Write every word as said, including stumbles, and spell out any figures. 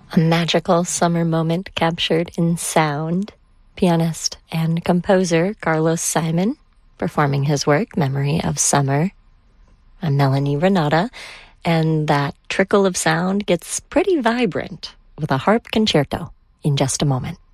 A magical summer moment captured in sound. Pianist and composer Carlos Simon performing his work, Memory of Summer. I'm Melanie Renata, and that trickle of sound gets pretty vibrant with a harp concerto in just a moment.